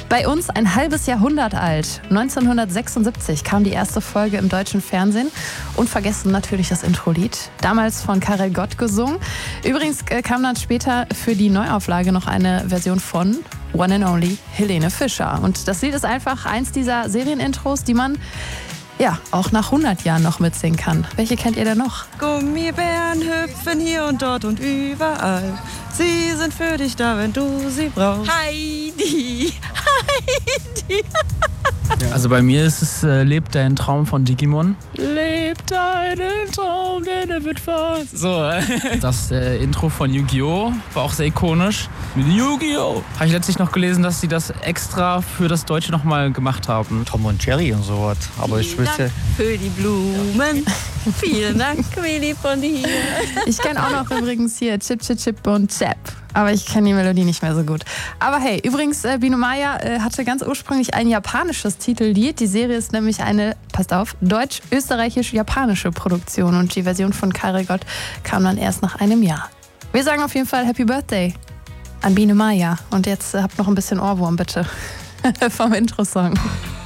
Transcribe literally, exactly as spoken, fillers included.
Bei uns ein halbes Jahrhundert alt. neunzehnhundertsechsundsiebzig kam die erste Folge im deutschen Fernsehen. Unvergessen natürlich das Introlied. Damals von Karel Gott gesungen. Übrigens kam dann später für die Neuauflage noch eine Version von One and Only Helene Fischer. Und das Lied ist einfach eins dieser Serienintros, die man ja auch nach hundert Jahren noch mitsingen kann. Welche kennt ihr denn noch? Gummibären hüpfen hier und dort und überall. Sie sind für dich da, wenn du sie brauchst. Heidi, Heidi. Also bei mir ist es äh, Lebt dein Traum von Digimon. Lebt deinen Traum, denn er wird wahr. So, äh, das äh, Intro von Yu-Gi-Oh! War auch sehr ikonisch. Mit Yu-Gi-Oh! Habe ich letztlich noch gelesen, dass sie das extra für das Deutsche nochmal gemacht haben. Tom und Jerry und sowas. Aber ich wüsste... Für die Blumen. Vielen Dank, Willi von dir. Ich kenne auch noch übrigens hier Chip, Chip, Chip und Chap. Aber ich kenne die Melodie nicht mehr so gut. Aber hey, übrigens, äh, Biene Maya äh, hatte ganz ursprünglich ein japanisches Titellied. Die Serie ist nämlich eine, passt auf, deutsch-österreichisch-japanische Produktion. Und die Version von Karel Gott kam dann erst nach einem Jahr. Wir sagen auf jeden Fall Happy Birthday an Biene Maya. Und jetzt äh, habt noch ein bisschen Ohrwurm, bitte, vom Intro-Song.